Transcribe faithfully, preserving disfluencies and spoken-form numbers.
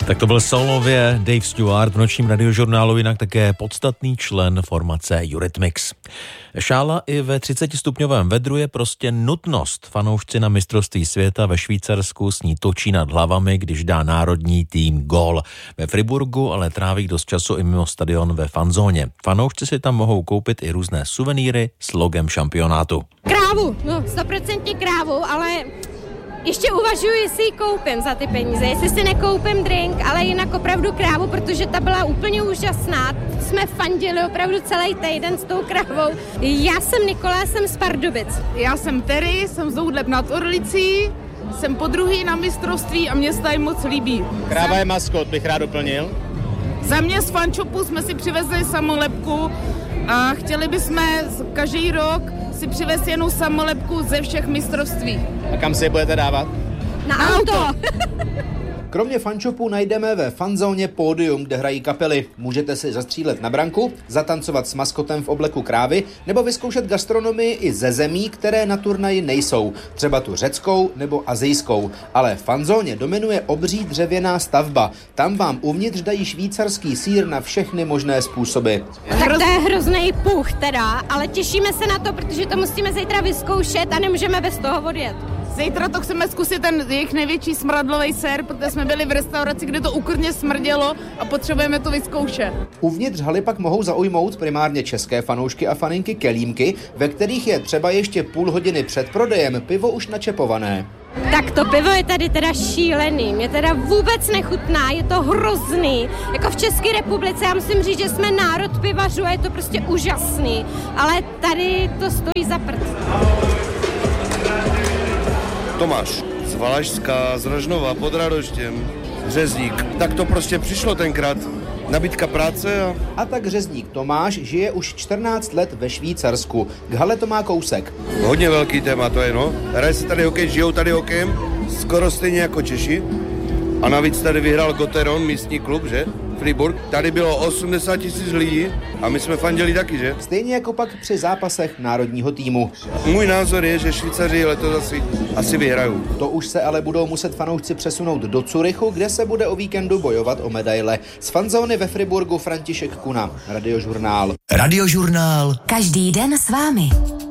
Tak to byl solově Dave Stewart v nočním radiožurnálu, jinak také podstatný člen formace Eurythmics. Šála i ve třicetistupňovém vedru je prostě nutnost. Fanoušci na mistrovství světa ve Švýcarsku s ní točí nad hlavami, když dá národní tým gól. Ve Friburgu ale tráví dost času i mimo stadion ve fanzóně. Fanoušci si tam mohou koupit i různé suvenýry s logem šampionátu. Krávu, no stoprocentně krávu, ale ještě uvažuji, jestli ji koupím za ty peníze, jestli si nekoupím drink, ale jinak opravdu krávu, protože ta byla úplně úžasná. Jsme fandili opravdu celý týden s tou krávou. Já jsem Nikola, jsem z Pardubic. Já jsem Terry, jsem z Oudleb nad Orlicí, jsem podruhý na mistrovství a mě se tady moc líbí. Kráva je maskot, bych rád doplnil. Za mě z fančopu jsme si přivezli samolepku a chtěli bychom každý rok si přivést jenom samolepku ze všech mistrovství. A kam si je budete dávat? Na, Na auto! auto. Kromě fančopu najdeme ve fanzóně pódium, kde hrají kapely. Můžete si zastřílet na branku, zatancovat s maskotem v obleku krávy nebo vyzkoušet gastronomii i ze zemí, které na turnaji nejsou, třeba tu řeckou nebo asijskou. Ale v fanzóně dominuje obří dřevěná stavba. Tam vám uvnitř dají švýcarský sýr na všechny možné způsoby. Tak to je hrozný puch teda, ale těšíme se na to, protože to musíme zítra vyzkoušet a nemůžeme bez toho odjet. Zítra to chceme zkusit ten jejich největší smradlový sér, protože jsme byli v restauraci, kde to ukrně smrdělo a potřebujeme to vyzkoušet. Uvnitř haly pak mohou zaujmout primárně české fanoušky a faninky kelímky, ve kterých je třeba ještě půl hodiny před prodejem pivo už načepované. Tak to pivo je tady teda šílený, mě teda vůbec nechutná, je to hrozný. Jako v České republice, já musím říct, že jsme národ pivařů a je to prostě úžasný, ale tady to stojí za prd. Tomáš z Valašska, z Rožnova, pod Radoštěm, řezník. Tak to prostě přišlo tenkrát. Nabídka práce a... A tak řezník Tomáš žije už čtrnáct let ve Švýcarsku. K hale to má kousek. Hodně velký téma to je, no. Hraje se tady hokej, žijou tady hokejem, skoro stejně jako Češi. A navíc tady vyhrál Gotteron, místní klub, že? Friburg. Tady bylo osmdesát tisíc lidí a my jsme fandili taky, že? Stejně jako pak při zápasech národního týmu. Můj názor je, že Švýcaři letos asi, asi vyhrajou. To už se ale budou muset fanoušci přesunout do Curychu, kde se bude o víkendu bojovat o medaile. Z fanzóny ve Friburgu František Kuna, Radiožurnál. Radiožurnál. Každý den s vámi.